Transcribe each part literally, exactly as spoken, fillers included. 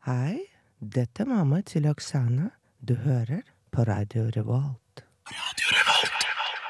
Hei, dette er mamma til Oksana. Du hører på Radio Revolt. Radio Revolt.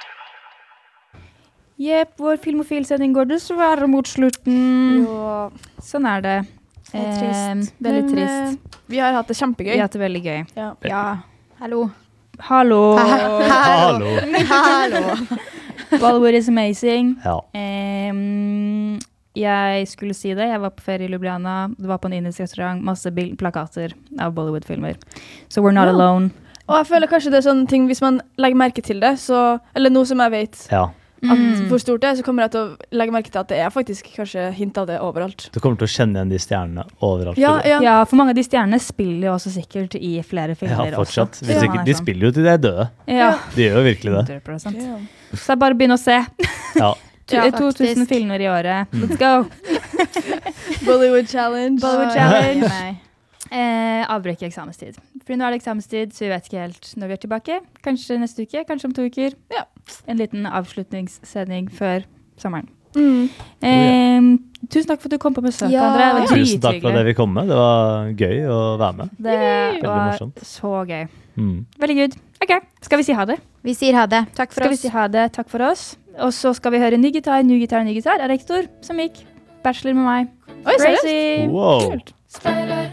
Jepp, vår filmofilsending går dessverre mot slutten. Jo, Sånn er det. det er trist. Eh, veldig Men, trist. eh, vi har hatt det kjempegøy. Vi har hatt det veldig gøy. Ja. Ja, hallo. Hallo. Hallo. Hallo. Bollywood is amazing. Ja. Ehm, jeg skulle si det. Jeg var på ferie i Ljubljana. Det var på en indisk restaurant. Masse bil- plakater av Bollywood-filmer. So we're not Ja. alone. Og jeg føler kanskje det er sånne ting, hvis man legger merke til det, så, eller noe som jeg vet ja. at Mm. hvor stort det er, så kommer jeg til å legge merke til at det er faktisk kanskje hint av det overalt. Du kommer til å kjenne igjen de stjernene overalt. Ja, ja. Ja, for mange av de stjernene spiller jo også sikkert i flere Ja, filmer fortsatt. også. Hvis Så ikke, man er de sånn- spiller jo til de er døde. Ja, De gjør jo virkelig det. hundre prosent. Ja. Så det er bare å begynne å se. Ja. To- Ja, to tusen faktisk. filmer i året. Mm. Let's go! Bollywood Challenge. Bollywood Oi. Challenge. Nei. Eh, avbrekke eksamenstid. For nå er det eksamenstid, så vi vet ikke helt når vi er tilbake. Kanskje neste uke, kanskje om to uker. Ja. En liten avslutningssending før sommeren. Mm. Eh, tusen takk for at du kom på besøk, Ja. André. Det var Tusen takk for at drithyggelig. dere vil komme. Det var gøy å være med. Det Veldig var morsomt. så gøy. Mm. Veldig good. Ok, skal vi si ha det? Vi sier ha det. Takk for Skal vi oss. si ha det? Takk for oss. Og så skal vi høre ny gitar, ny gitar, ny gitar av rektor, som gikk bachelor med meg. Oi, seriøst? Crazy! Wow. Kult. Speiler,